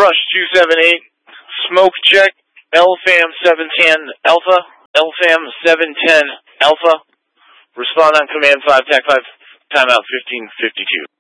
Rush 278, smoke check, LFAM 710 Alpha, LFAM 710 Alpha, respond on command 5, TAC 5, timeout 1552.